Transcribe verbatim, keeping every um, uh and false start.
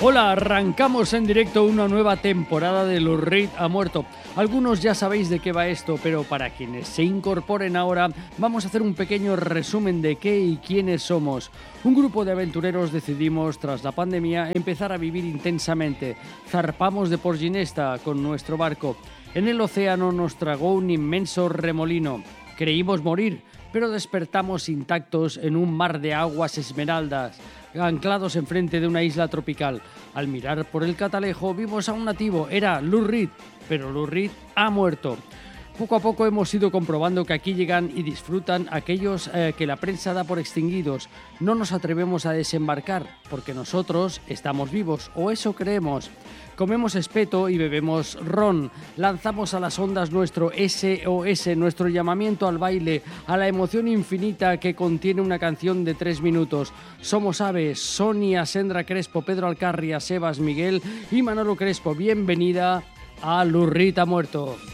Hola, arrancamos en directo una nueva temporada de Lou Reed ha muerto. Algunos ya sabéis de qué va esto, pero para quienes se incorporen ahora, vamos a hacer un pequeño resumen de qué y quiénes somos. Un grupo de aventureros decidimos, tras la pandemia, empezar a vivir intensamente. Zarpamos de Port Ginesta con nuestro barco. En el océano nos tragó un inmenso remolino. Creímos morir, pero despertamos intactos en un mar de aguas esmeraldas, anclados enfrente de una isla tropical. Al mirar por el catalejo vimos a un nativo, era Lou Reed, pero Lou Reed ha muerto. Poco a poco hemos ido comprobando que aquí llegan y disfrutan aquellos eh, que la prensa da por extinguidos. No nos atrevemos a desembarcar porque nosotros estamos vivos, o eso creemos. Comemos espeto y bebemos ron. Lanzamos a las ondas nuestro S O S, nuestro llamamiento al baile, a la emoción infinita que contiene una canción de tres minutos. Somos Aves, Sonia, Sendra Crespo, Pedro Alcarria, Sebas, Miguel y Manolo Crespo. Bienvenida a Lou Reed ha muerto.